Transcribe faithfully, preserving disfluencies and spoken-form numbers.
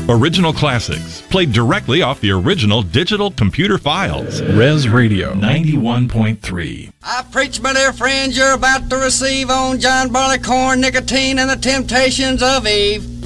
Original classics, played directly off the original digital computer files. Res Radio ninety-one point three. I preach, my dear friends, you're about to receive on John Barleycorn, Nicotine, and the Temptations of Eve.